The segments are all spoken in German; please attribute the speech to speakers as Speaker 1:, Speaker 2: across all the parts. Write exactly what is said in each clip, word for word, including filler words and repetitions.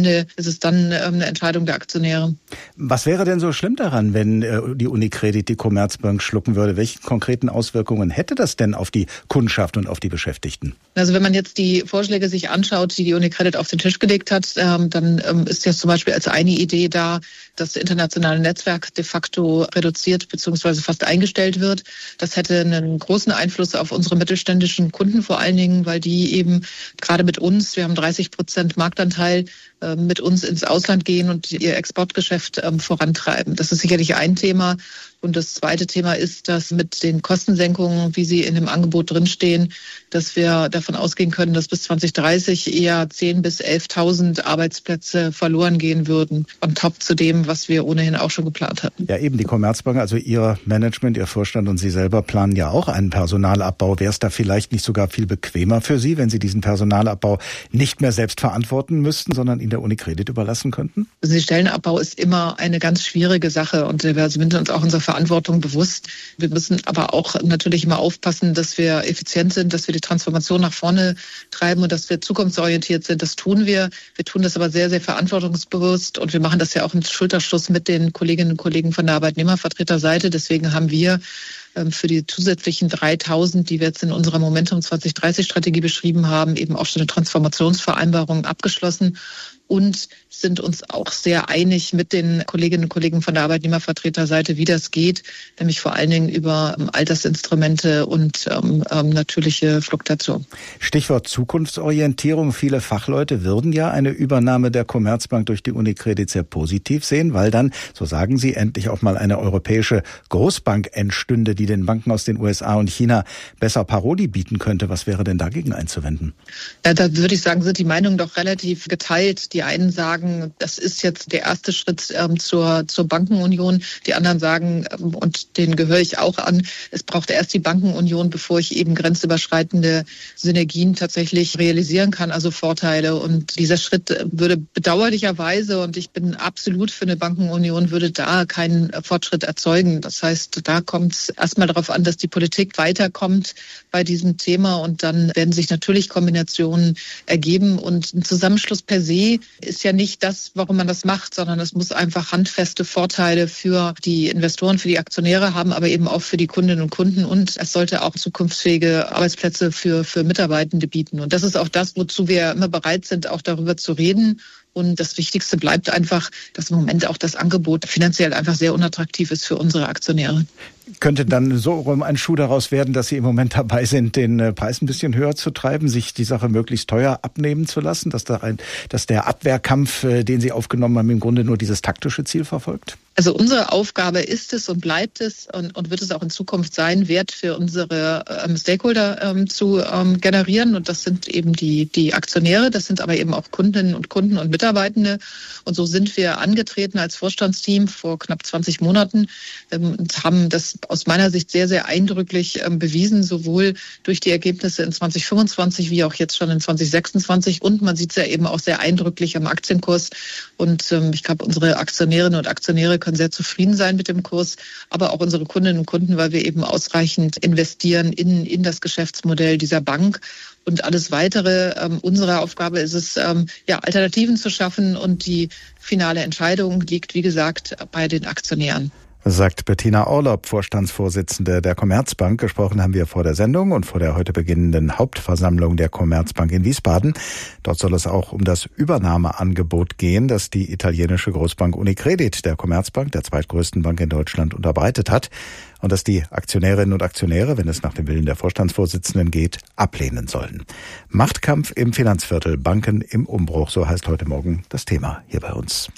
Speaker 1: Ende ist es dann eine Entscheidung der Aktionäre.
Speaker 2: Was wäre denn so schlimm daran, wenn die Unicredit die Commerzbank schlucken würde? Welche konkreten Auswirkungen hätte das denn auf die Kundschaft und auf die Beschäftigten?
Speaker 1: Also wenn man jetzt die Vorschläge sich anschaut, die die Unicredit auf den Tisch gelegt hat, dann ist jetzt zum Beispiel als eine Idee da, dass das internationale Netzwerk de facto reduziert bzw. fast eingestellt wird. Das hätte einen großen Einfluss auf unsere mittelständischen Kunden vor allen Dingen, weil die eben gerade mit uns, wir haben dreißig Prozent Marktanteil, mit uns ins Ausland gehen und ihr Exportgeschäft vorantreiben. Das ist sicherlich ein Thema. Und das zweite Thema ist, dass mit den Kostensenkungen, wie sie in dem Angebot drinstehen, dass wir davon ausgehen können, dass bis zwanzig dreißig eher zehntausend bis elftausend Arbeitsplätze verloren gehen würden, on top zu dem, was wir ohnehin auch schon geplant hatten.
Speaker 2: Ja, eben die Commerzbank, also Ihr Management, Ihr Vorstand und Sie selber planen ja auch einen Personalabbau. Wäre es da vielleicht nicht sogar viel bequemer für Sie, wenn Sie diesen Personalabbau nicht mehr selbst verantworten müssten, sondern ihn der Unicredit überlassen könnten?
Speaker 1: Also der Stellenabbau ist immer eine ganz schwierige Sache und wir sind uns auch unserer Verantwortung bewusst. Wir müssen aber auch natürlich immer aufpassen, dass wir effizient sind, dass wir die Transformation nach vorne treiben und dass wir zukunftsorientiert sind. Das tun wir. Wir tun das aber sehr, sehr verantwortungsbewusst und wir machen das ja auch im Schulterschluss mit den Kolleginnen und Kollegen von der Arbeitnehmervertreterseite. Deswegen haben wir für die zusätzlichen dreitausend, die wir jetzt in unserer Momentum zwanzig dreißig Strategie beschrieben haben, eben auch schon eine Transformationsvereinbarung abgeschlossen und sind uns auch sehr einig mit den Kolleginnen und Kollegen von der Arbeitnehmervertreterseite, wie das geht, nämlich vor allen Dingen über Altersinstrumente und ähm, ähm, natürliche Fluktuation.
Speaker 2: Stichwort Zukunftsorientierung. Viele Fachleute würden ja eine Übernahme der Commerzbank durch die Unicredit sehr positiv sehen, weil dann, so sagen sie, endlich auch mal eine europäische Großbank entstünde, die den Banken aus den U S A und China besser Paroli bieten könnte. Was wäre denn dagegen einzuwenden?
Speaker 1: Ja, da würde ich sagen, sind die Meinungen doch relativ geteilt. Die einen sagen, das ist jetzt der erste Schritt ähm, zur, zur Bankenunion. Die anderen sagen, ähm, und denen gehöre ich auch an, es braucht erst die Bankenunion, bevor ich eben grenzüberschreitende Synergien tatsächlich realisieren kann, also Vorteile. Und dieser Schritt würde bedauerlicherweise, und ich bin absolut für eine Bankenunion, würde da keinen Fortschritt erzeugen. Das heißt, da kommt es erstmal darauf an, dass die Politik weiterkommt bei diesem Thema und dann werden sich natürlich Kombinationen ergeben. Und ein Zusammenschluss per se ist ja nicht das, warum man das macht, sondern es muss einfach handfeste Vorteile für die Investoren, für die Aktionäre haben, aber eben auch für die Kundinnen und Kunden. Und es sollte auch zukunftsfähige Arbeitsplätze für, für Mitarbeitende bieten. Und das ist auch das, wozu wir immer bereit sind, auch darüber zu reden. Und das Wichtigste bleibt einfach, dass im Moment auch das Angebot finanziell einfach sehr unattraktiv ist für unsere Aktionäre.
Speaker 2: Könnte dann so rum ein Schuh daraus werden, dass Sie im Moment dabei sind, den Preis ein bisschen höher zu treiben, sich die Sache möglichst teuer abnehmen zu lassen, dass, da ein, dass der Abwehrkampf, den Sie aufgenommen haben, im Grunde nur dieses taktische Ziel verfolgt?
Speaker 1: Also unsere Aufgabe ist es und bleibt es und, und wird es auch in Zukunft sein, Wert für unsere ähm, Stakeholder ähm, zu ähm, generieren. Und das sind eben die, die Aktionäre, das sind aber eben auch Kundinnen und Kunden und Mitarbeitende. Und so sind wir angetreten als Vorstandsteam vor knapp zwanzig Monaten ähm, und haben das aus meiner Sicht sehr, sehr eindrücklich ähm, bewiesen, sowohl durch die Ergebnisse in zwanzig fünfundzwanzig wie auch jetzt schon in zwanzig sechsundzwanzig. Und man sieht es ja eben auch sehr eindrücklich am Aktienkurs. Und ähm, ich glaube, unsere Aktionärinnen und Aktionäre können sehr zufrieden sein mit dem Kurs, aber auch unsere Kundinnen und Kunden, weil wir eben ausreichend investieren in, in das Geschäftsmodell dieser Bank. Und alles Weitere, ähm, unsere Aufgabe ist es, ähm, ja, Alternativen zu schaffen und die finale Entscheidung liegt, wie gesagt, bei den Aktionären.
Speaker 2: Sagt Bettina Orlopp, Vorstandsvorsitzende der Commerzbank. Gesprochen haben wir vor der Sendung und vor der heute beginnenden Hauptversammlung der Commerzbank in Wiesbaden. Dort soll es auch um das Übernahmeangebot gehen, das die italienische Großbank Unicredit der Commerzbank, der zweitgrößten Bank in Deutschland, unterbreitet hat und das die Aktionärinnen und Aktionäre, wenn es nach dem Willen der Vorstandsvorsitzenden geht, ablehnen sollen. Machtkampf im Finanzviertel, Banken im Umbruch, so heißt heute Morgen das Thema hier bei uns.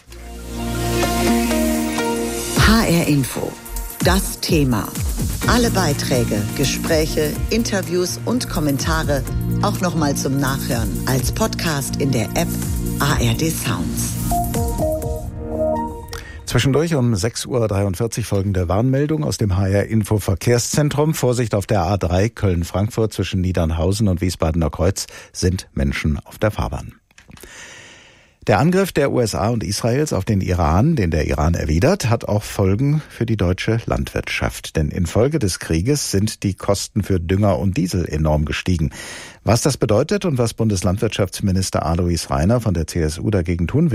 Speaker 3: H R Info. Das Thema. Alle Beiträge, Gespräche, Interviews und Kommentare auch nochmal zum Nachhören als Podcast in der App A R D Sounds.
Speaker 2: Zwischendurch um sechs Uhr dreiundvierzig folgende Warnmeldung aus dem H R Info Verkehrszentrum. Vorsicht auf der A drei Köln-Frankfurt zwischen Niedernhausen und Wiesbadener Kreuz sind Menschen auf der Fahrbahn. Der Angriff der U S A und Israels auf den Iran, den der Iran erwidert, hat auch Folgen für die deutsche Landwirtschaft. Denn infolge des Krieges sind die Kosten für Dünger und Diesel enorm gestiegen. Was das bedeutet und was Bundeslandwirtschaftsminister Alois Rainer von der C S U dagegen tun will,